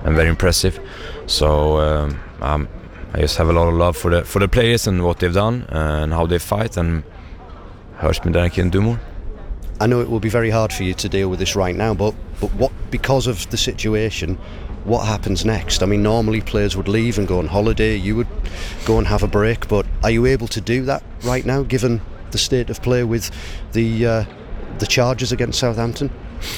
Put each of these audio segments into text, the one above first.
very impressive. So I just have a lot of love for the players and what they've done and how they fight, and hurts me that I can't do more. I know it will be very hard for you to deal with this right now, but what, because of the situation, what happens next? I mean, normally players would leave and go on holiday, you would go and have a break, but are you able to do that right now, given the state of play with the charges against Southampton?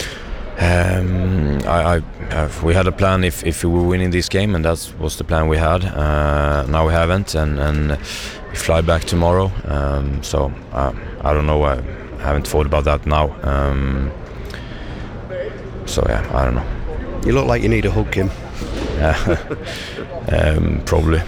We had a plan if we were winning this game, and that was the plan we had. Now we haven't, and we fly back tomorrow. So I don't know. I haven't thought about that now. So yeah, I don't know. You look like you need a hug, Kim. Probably.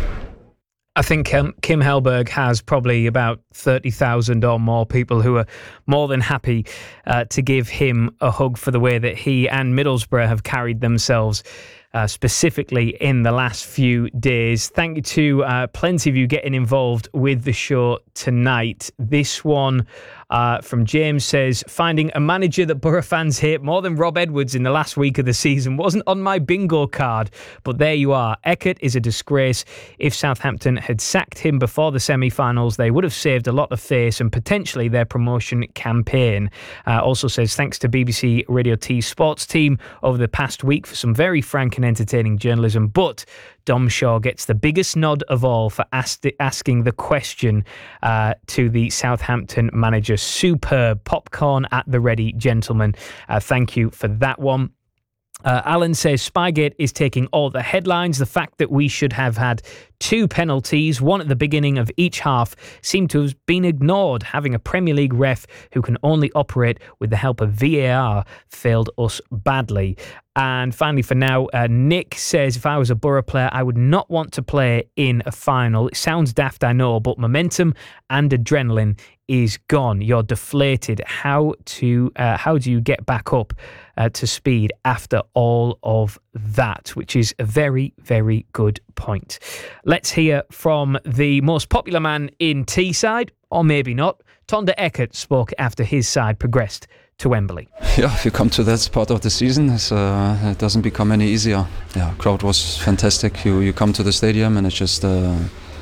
I think Kim Hellberg has probably about 30,000 or more people who are more than happy to give him a hug for the way that he and Middlesbrough have carried themselves, specifically in the last few days. Thank you to plenty of you getting involved with the show tonight. This one from James says, finding a manager that Borough fans hate more than Rob Edwards in the last week of the season wasn't on my bingo card, but there you are. Eckert is a disgrace. If Southampton had sacked him before the semi-finals, they would have saved a lot of face and potentially their promotion campaign. Also says, thanks to BBC Radio T sports team over the past week for some very frank and entertaining journalism, but Dom Shaw gets the biggest nod of all for asking the question to the Southampton manager. Superb. Popcorn at the ready, gentlemen. Thank you for that one. Alan says, Spygate is taking all the headlines. The fact that we should have had 2 penalties, one at the beginning of each half, seemed to have been ignored. Having a Premier League ref who can only operate with the help of VAR failed us badly. And finally, for now, Nick says, if I was a Borough player, I would not want to play in a final. It sounds daft, I know, but momentum and adrenaline is gone. You're deflated. How do you get back up to speed after all of that? Which is a very, very good point. Let's hear from the most popular man in Teesside, or maybe not. Tonda Eckert spoke after his side progressed to Wembley. Yeah, if you come to that part of the season, it doesn't become any easier. Yeah, crowd was fantastic. You come to the stadium and it's just a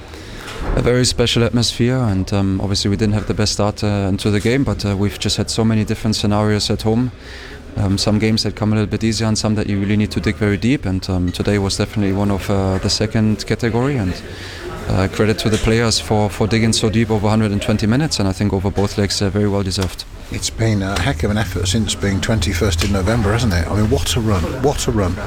very special atmosphere, and obviously we didn't have the best start into the game, but we've just had so many different scenarios at home. Some games that come a little bit easier and some that you really need to dig very deep, and today was definitely one of the second category, and credit to the players for digging so deep over 120 minutes, and I think over both legs very well deserved. It's been a heck of an effort since being 21st in November, hasn't it? I mean, what a run, what a run.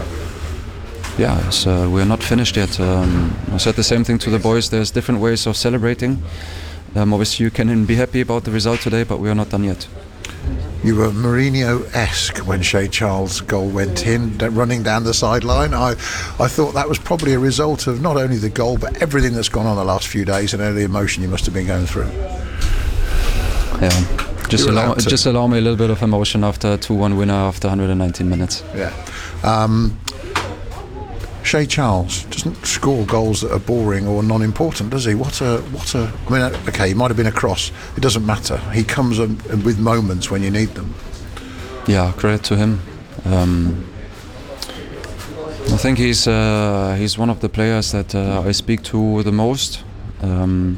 Yeah, so we're not finished yet. I said the same thing to the boys, there's different ways of celebrating. Obviously you can be happy about the result today, but we are not done yet. You were Mourinho-esque when Shea Charles' goal went in, running down the sideline. I thought that was probably a result of not only the goal, but everything that's gone on the last few days and all the emotion you must have been going through. Yeah, just allow me a little bit of emotion after a 2-1 winner after 119 minutes. Yeah. Shea Charles doesn't score goals that are boring or non-important, does he? What a! I mean, okay, he might have been a cross. It doesn't matter. He comes with moments when you need them. Yeah, credit to him. I think he's one of the players that I speak to the most. And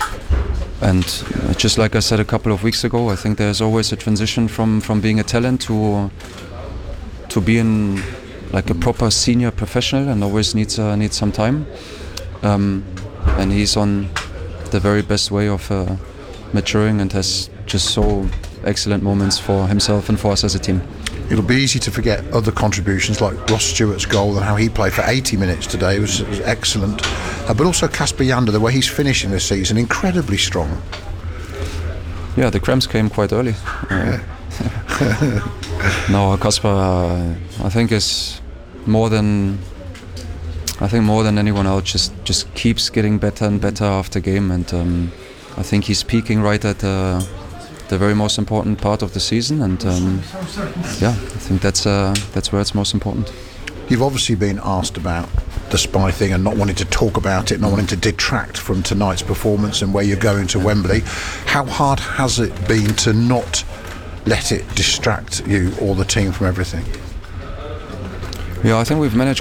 just like I said a couple of weeks ago, I think there's always a transition from being a talent to being like a proper senior professional, and always needs some time. And he's on the very best way of maturing, and has just so excellent moments for himself and for us as a team. It'll be easy to forget other contributions like Ross Stewart's goal and how he played for 80 minutes today was excellent. But also Kasper Janda, the way he's finishing this season, incredibly strong. Yeah, the cramps came quite early. No, Kasper, I think is more than anyone else. Just keeps getting better and better after game, and I think he's peaking right at the very most important part of the season, and yeah, I think that's where it's most important. You've obviously been asked about the spy thing and not wanting to talk about it, not wanting to detract from tonight's performance and where you're going to Wembley. How hard has it been to not let it distract you or the team from everything? Yeah, I think we've managed